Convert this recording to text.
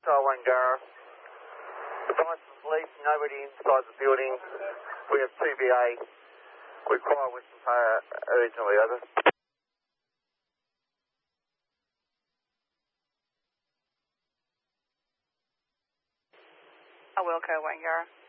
Taiwan Gara. Advice from police, nobody inside the building. We have 2BA. Require Western Power urgently, over. Wilco, Wangara.